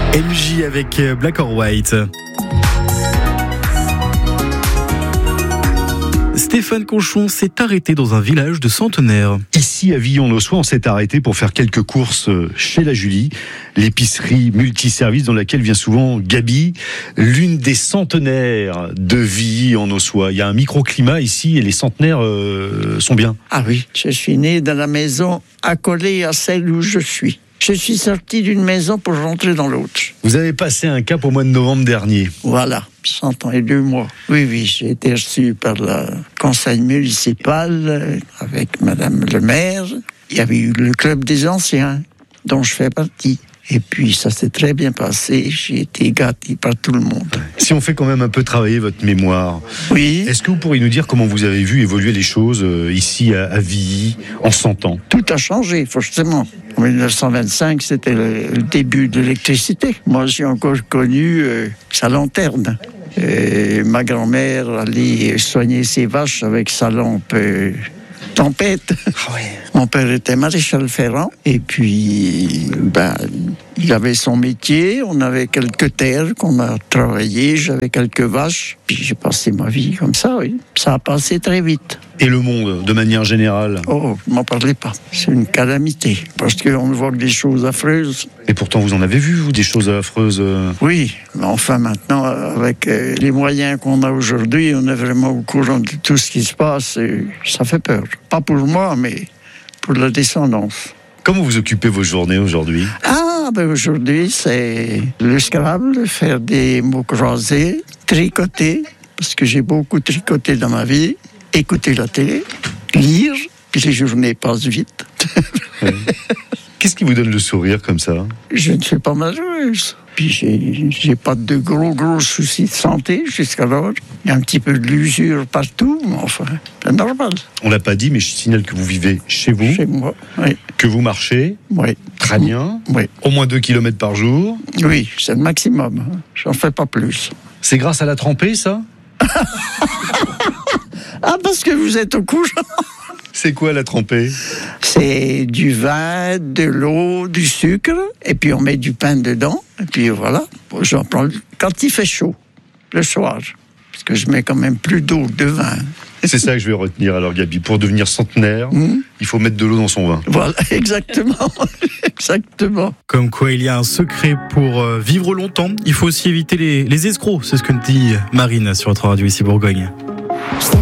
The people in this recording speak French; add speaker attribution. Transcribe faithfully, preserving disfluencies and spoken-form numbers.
Speaker 1: M J avec Black or White. Stéphane Conchon s'est arrêté dans un village de centenaires.
Speaker 2: Ici à Villon-l'Ossois, on s'est arrêté pour faire quelques courses chez la Julie, l'épicerie multiservice dans laquelle vient souvent Gabi, l'une des centenaires de Villon-l'Ossois. Il y a un microclimat ici et les centenaires euh, sont bien.
Speaker 3: Ah oui, je suis né dans la maison accolée à celle où je suis. Je suis sorti d'une maison pour rentrer dans l'autre.
Speaker 2: Vous avez passé un cap au mois de novembre dernier.
Speaker 3: Voilà, cent ans et deux mois. Oui, oui, j'ai été reçu par le conseil municipal avec Madame le maire. Il y avait eu le club des anciens, dont je fais partie. Et puis, ça s'est très bien passé. J'ai été gâté par tout le monde.
Speaker 2: Si on fait quand même un peu travailler votre mémoire,
Speaker 3: oui.
Speaker 2: Est-ce que vous pourriez nous dire comment vous avez vu évoluer les choses ici à, à Villy en cent ans ?
Speaker 3: Tout a changé, forcément. En dix-neuf cent vingt-cinq, c'était le, le début de l'électricité. Moi, j'ai encore connu euh, sa lanterne. Et ma grand-mère allait soigner ses vaches avec sa lampe euh, tempête.
Speaker 2: Ah ouais.
Speaker 3: Mon père était maréchal ferrant. Et puis, ben, il avait son métier. On avait quelques terres qu'on a travaillées. J'avais quelques vaches. Puis j'ai passé ma vie comme ça, oui. Ça a passé très vite.
Speaker 2: Et le monde, de manière générale ?
Speaker 3: Oh, ne m'en parlez pas. C'est une calamité. Parce qu'on ne voit que des choses affreuses.
Speaker 2: Et pourtant, vous en avez vu, vous, des choses affreuses ?
Speaker 3: Oui, mais enfin, maintenant, avec euh, les moyens qu'on a aujourd'hui, on est vraiment au courant de tout ce qui se passe. Et ça fait peur. Pas pour moi, mais pour la descendance.
Speaker 2: Comment vous occupez vos journées aujourd'hui ?
Speaker 3: Ah, ben aujourd'hui, c'est le Scrabble, faire des mots croisés, tricoter, parce que j'ai beaucoup tricoté dans ma vie, écouter la télé, lire, puis les journées passent vite.
Speaker 2: Oui. Qu'est-ce qui vous donne le sourire comme ça ?
Speaker 3: Je ne suis pas malheureuse. Puis j'ai, j'ai pas de gros, gros soucis de santé jusqu'alors. Il y a un petit peu de l'usure partout, mais enfin, c'est normal.
Speaker 2: On l'a pas dit, mais je signale que vous vivez chez vous.
Speaker 3: Chez moi, oui.
Speaker 2: Que vous marchez.
Speaker 3: Oui.
Speaker 2: Très bien.
Speaker 3: Oui.
Speaker 2: Au moins deux kilomètres par jour.
Speaker 3: Oui, c'est le maximum. J'en fais pas plus.
Speaker 2: C'est grâce à la trempée, ça ?
Speaker 3: Ah, parce que vous êtes au courant.
Speaker 2: C'est quoi la trempée ?
Speaker 3: C'est du vin, de l'eau, du sucre, et puis on met du pain dedans, et puis voilà. J'en prends quand il fait chaud, le soir, parce que je mets quand même plus d'eau que de vin.
Speaker 2: C'est ça que je vais retenir alors, Gabi. Pour devenir centenaire, mmh. il faut mettre de l'eau dans son vin.
Speaker 3: Voilà, exactement. Exactement.
Speaker 1: Comme quoi, il y a un secret pour vivre longtemps. Il faut aussi éviter les, les escrocs. C'est ce que dit Marine sur votre radio ici Bourgogne.